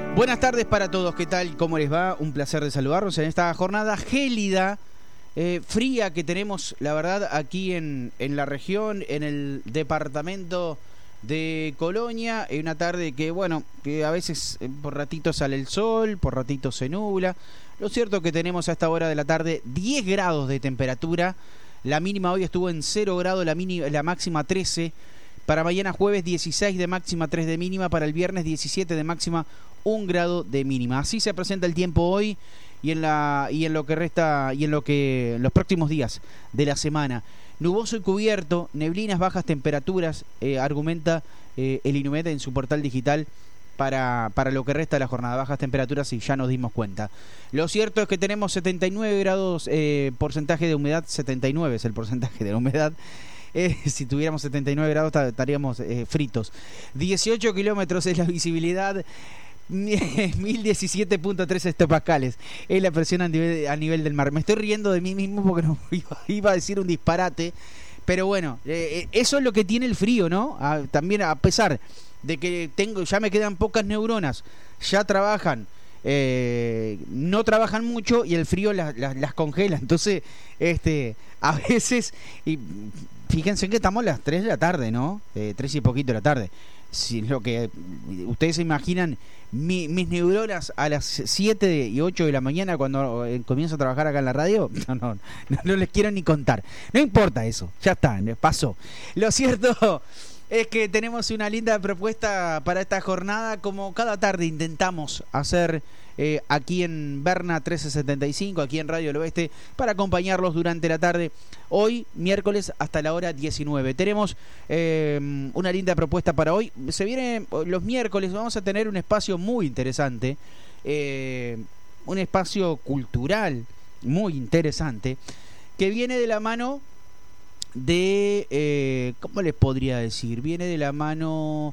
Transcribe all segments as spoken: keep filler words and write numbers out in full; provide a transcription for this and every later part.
Buenas tardes para todos, ¿qué tal? ¿Cómo les va? Un placer de saludarlos en esta jornada gélida, eh, fría que tenemos, la verdad, aquí en, en la región, en el departamento de Colonia, en una tarde que, bueno, que a veces eh, por ratitos sale el sol, por ratitos se nubla. Lo cierto es que tenemos a esta hora de la tarde diez grados de temperatura, la mínima hoy estuvo en cero grados, la, mínima, la máxima trece. Para mañana jueves dieciséis de máxima, tres de mínima. Para el viernes diecisiete de máxima, un grado de mínima. Así se presenta el tiempo hoy y en la y en lo que resta y en lo que en los próximos días de la semana. Nuboso y cubierto, neblinas, bajas temperaturas, eh, argumenta eh, el INUMED en su portal digital para, para lo que resta de la jornada. Bajas temperaturas y ya nos dimos cuenta. Lo cierto es que tenemos setenta y nueve grados, eh, porcentaje de humedad, setenta y nueve es el porcentaje de la humedad. Eh, si tuviéramos setenta y nueve grados estaríamos eh, fritos. dieciocho kilómetros es la visibilidad, mil diecisiete punto tres hectopascales es la presión a nivel, a nivel del mar. Me estoy riendo de mí mismo porque no iba, iba a decir un disparate, pero bueno, eh, eso es lo que tiene el frío, ¿no? A, también a pesar de que tengo, ya me quedan pocas neuronas, ya trabajan, eh, no trabajan mucho y el frío las, las, las congela. Entonces, este, a veces, y fíjense que estamos a las tres de la tarde, ¿no? Eh, tres y poquito de la tarde. Si lo que ustedes se imaginan, mi, mis neuronas a las siete y ocho de la mañana cuando eh, comienzo a trabajar acá en la radio, no, no, no, no les quiero ni contar. No importa eso, ya está, pasó. Lo cierto es que tenemos una linda propuesta para esta jornada, como cada tarde intentamos hacer eh, aquí en Berna trece setenta y cinco, aquí en Radio del Oeste, para acompañarlos durante la tarde. Hoy, miércoles, hasta la hora diecinueve. Tenemos eh, una linda propuesta para hoy. Se viene los miércoles, vamos a tener un espacio muy interesante, eh, un espacio cultural muy interesante, que viene de la mano de, eh, ¿cómo les podría decir? Viene de la mano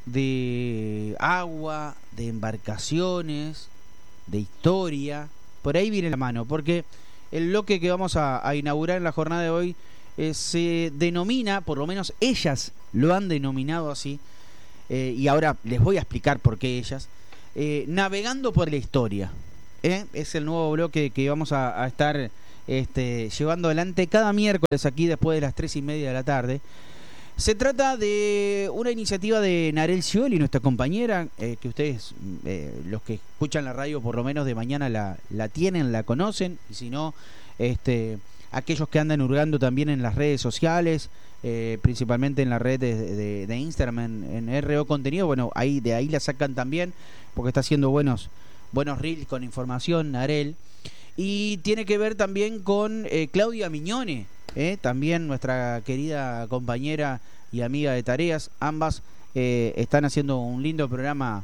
de agua, de embarcaciones, de historia. Por ahí viene la mano, porque el bloque que vamos a, a inaugurar en la jornada de hoy eh, se denomina, por lo menos ellas lo han denominado así, eh, y ahora les voy a explicar por qué ellas, eh, Navegando por la Historia. ¿eh? Es el nuevo bloque que vamos a, a estar este, llevando adelante cada miércoles aquí después de las tres y media de la tarde. Se trata de una iniciativa de Narel Scioli, nuestra compañera, eh, que ustedes, eh, los que escuchan la radio por lo menos de mañana la, la tienen, la conocen, y si no, este, aquellos que andan hurgando también en las redes sociales, eh, principalmente en la red de, de, de Instagram, en, en R O Contenido, bueno, ahí de ahí la sacan también, porque está haciendo buenos, buenos reels con información, Narel. Y tiene que ver también con eh, Claudia Miñone, eh, también nuestra querida compañera y amiga de tareas. Ambas eh, están haciendo un lindo programa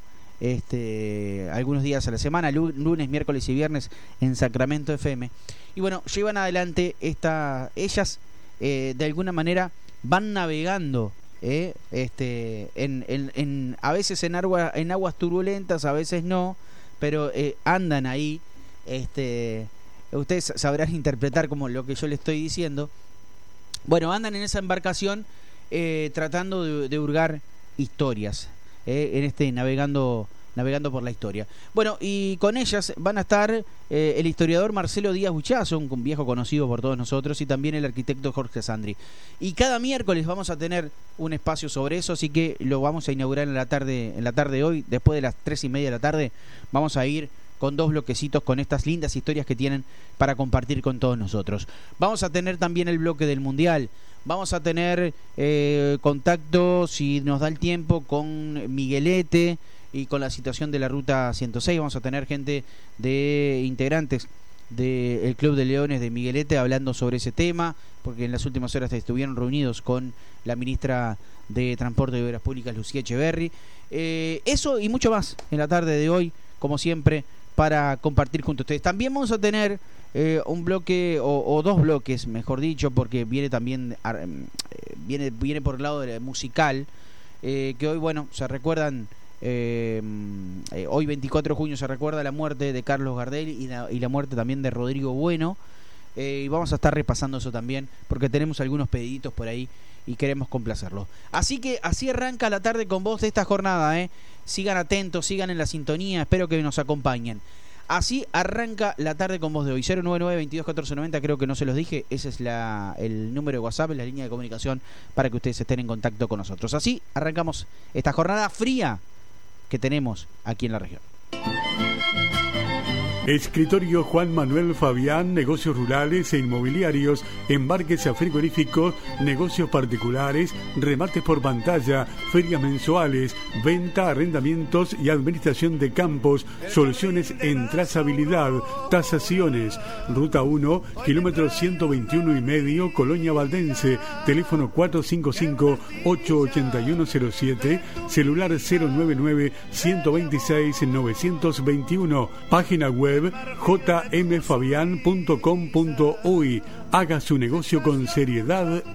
este, algunos días a la semana, lunes, miércoles y viernes en Sacramento F M. Y bueno, llevan adelante esta, ellas eh, de alguna manera van navegando eh, este, en, en, en, a veces en, agua, en aguas turbulentas, a veces no, pero eh, andan ahí. Este, ustedes sabrán interpretar como lo que yo le estoy diciendo. Bueno, andan en esa embarcación eh, tratando de, de hurgar historias eh, en este navegando navegando por la historia. Bueno, y con ellas van a estar eh, el historiador Marcelo Díaz Buchazo, un viejo conocido por todos nosotros, y también el arquitecto Jorge Sandri. Y cada miércoles vamos a tener un espacio sobre eso, así que lo vamos a inaugurar en la tarde, en la tarde de hoy, después de las tres y media de la tarde. Vamos a ir con dos bloquecitos con estas lindas historias que tienen para compartir con todos nosotros. Vamos a tener también el bloque del Mundial. Vamos a tener eh, contacto, si nos da el tiempo, con Miguelete y con la situación de la Ruta ciento seis. Vamos a tener gente de integrantes del Club de Leones de Miguelete hablando sobre ese tema, porque en las últimas horas estuvieron reunidos con la ministra de Transporte y Obras Públicas, Lucía Echeverri. Eh, eso y mucho más en la tarde de hoy, como siempre, para compartir junto a ustedes. También vamos a tener eh, un bloque o, o dos bloques, mejor dicho, porque viene también eh, viene viene por el lado de la musical, eh, que hoy, bueno, se recuerdan eh, eh, hoy veinticuatro de junio se recuerda la muerte de Carlos Gardel y la, y la muerte también de Rodrigo Bueno, eh, y vamos a estar repasando eso también, porque tenemos algunos pediditos por ahí y queremos complacerlo. Así que así arranca la tarde con vos de esta jornada, ¿eh? Sigan atentos, sigan en la sintonía, espero que nos acompañen. Así arranca la tarde con vos de hoy. Cero nueve nueve, veintidós, catorce noventa, creo que no se los dije. Ese es la, el número de WhatsApp, es la línea de comunicación para que ustedes estén en contacto con nosotros. Así arrancamos esta jornada fría que tenemos aquí en la región. Escritorio Juan Manuel Fabián, negocios rurales e inmobiliarios, embarques a frigoríficos, negocios particulares, remates por pantalla, ferias mensuales, venta, arrendamientos y administración de campos, soluciones en trazabilidad, tasaciones. Ruta uno, kilómetro ciento veintiuno y medio, Colonia Valdense, teléfono cuatro cinco cinco, ocho ocho uno cero siete, celular cero nueve nueve, uno dos seis, nueve dos uno, página web j m fabián punto com punto u y. Haga su negocio con seriedad